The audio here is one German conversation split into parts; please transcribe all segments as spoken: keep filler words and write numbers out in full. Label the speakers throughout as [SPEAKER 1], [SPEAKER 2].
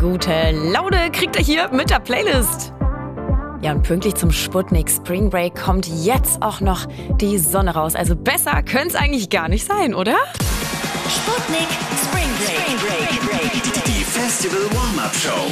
[SPEAKER 1] Gute Laune kriegt ihr hier mit der Playlist. Ja, und pünktlich zum Sputnik Spring Break kommt jetzt auch noch die Sonne raus. Also besser könnte es eigentlich gar nicht sein, oder?
[SPEAKER 2] Sputnik Spring Break. Spring Break.
[SPEAKER 3] Die Festival Warm-Up Show.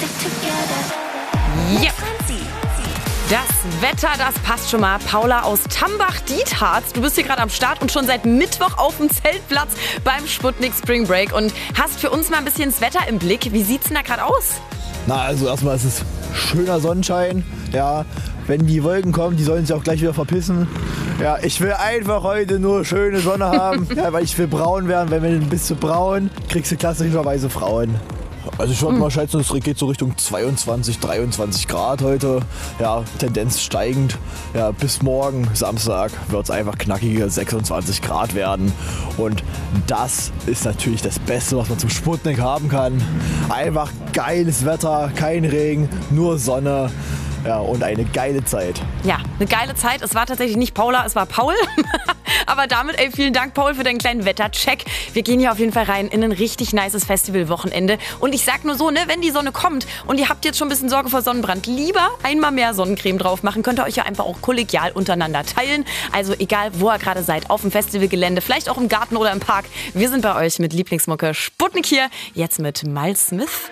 [SPEAKER 1] Ja. Das Wetter, das passt schon mal. Paula aus Tambach-Dietharz, du bist hier gerade am Start und schon seit Mittwoch auf dem Zeltplatz beim Sputnik Spring Break und hast für uns mal ein bisschen das Wetter im Blick. Wie sieht's denn da gerade aus?
[SPEAKER 4] Na, also erstmal ist es schöner Sonnenschein. Ja, wenn die Wolken kommen, die sollen sich auch gleich wieder verpissen. Ja, ich will einfach heute nur schöne Sonne haben, ja, weil ich will braun werden. Wenn du bist zu braun, kriegst du klassischerweise Frauen. Also ich würde mal schätzen, es geht so Richtung zweiundzwanzig, dreiundzwanzig Grad heute. Ja, Tendenz steigend. Ja, bis morgen, Samstag, wird es einfach knackige sechsundzwanzig Grad werden. Und das ist natürlich das Beste, was man zum Sputnik haben kann. Einfach geiles Wetter, kein Regen, nur Sonne. Ja, und eine geile Zeit.
[SPEAKER 1] Ja, eine geile Zeit. Es war tatsächlich nicht Paula, es war Paul. Aber damit, ey, vielen Dank, Paul, für deinen kleinen Wettercheck. Wir gehen hier auf jeden Fall rein in ein richtig nices Festivalwochenende. Und ich sag nur so, ne, wenn die Sonne kommt und ihr habt jetzt schon ein bisschen Sorge vor Sonnenbrand, lieber einmal mehr Sonnencreme drauf machen. Könnt ihr euch ja einfach auch kollegial untereinander teilen. Also egal, wo ihr gerade seid, auf dem Festivalgelände, vielleicht auch im Garten oder im Park. Wir sind bei euch mit Lieblingsmucke Sputnik hier. Jetzt mit Miles Smith.